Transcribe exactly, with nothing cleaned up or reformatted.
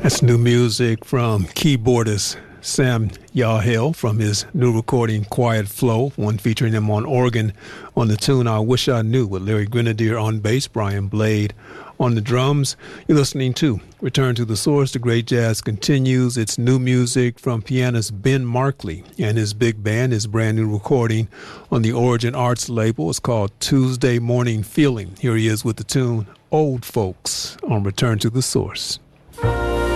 That's new music from keyboardist Sam Yahill from his new recording Quiet Flow, one featuring him on organ on the tune I Wish I Knew, with Larry Grenadier on bass, Brian Blade on the drums. You're listening to Return to the Source. The great jazz continues. It's new music from pianist Ben Markley and his big band. His brand new recording on the Origin Arts label is called Tuesday Morning Feeling. Here he is with the tune Old Folks on Return to the Source.